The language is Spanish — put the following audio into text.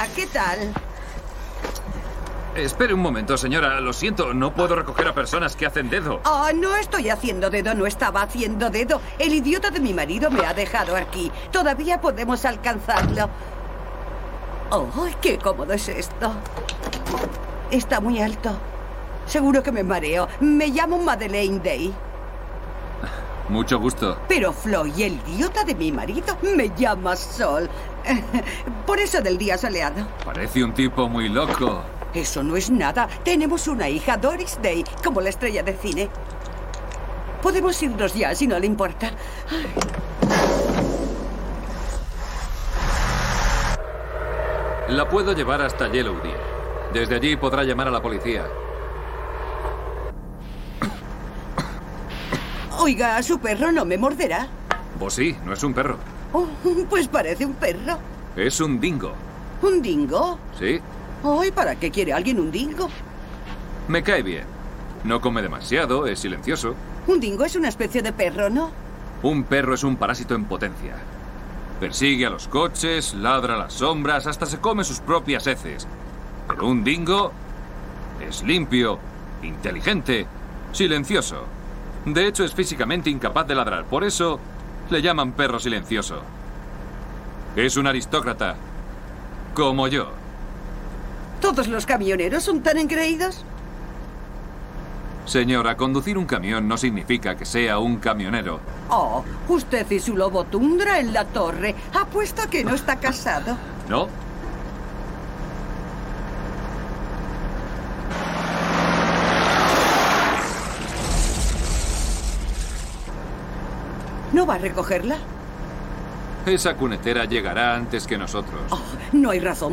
Hola, ¿qué tal? Espere un momento, señora. Lo siento, no puedo recoger a personas que hacen dedo. Oh, no estoy haciendo dedo, no estaba haciendo dedo. El idiota de mi marido me ha dejado aquí. Todavía podemos alcanzarlo. Oh, qué cómodo es esto. Está muy alto. Seguro que me mareo. Me llamo Madeleine Day. Mucho gusto. Pero Floyd, el idiota de mi marido, me llama Sol. Por eso del día soleado. Parece un tipo muy loco. Eso no es nada. Tenemos una hija, Doris Day, como la estrella de cine. Podemos irnos ya, si no le importa. La puedo llevar hasta Yellow Deer. Desde allí podrá llamar a la policía. Oiga, ¿su perro no me morderá? Vos sí, no es un perro. Oh, pues parece un perro. Es un dingo. ¿Un dingo? ¿Sí? Ay, ¿para qué quiere alguien un dingo? Me cae bien. No come demasiado, es silencioso. Un dingo es una especie de perro, ¿no? Un perro es un parásito en potencia. Persigue a los coches, ladra a las sombras, hasta se come sus propias heces. Pero un dingo es limpio, inteligente, silencioso. De hecho, es físicamente incapaz de ladrar. Por eso le llaman perro silencioso. Es un aristócrata, como yo. ¿Todos los camioneros son tan engreídos? Señora, conducir un camión no significa que sea un camionero. Oh, usted y su lobo tundra en la torre. Apuesto a que no está casado. ¿No? ¿No va a recogerla? Esa cunetera llegará antes que nosotros. Oh, no hay razón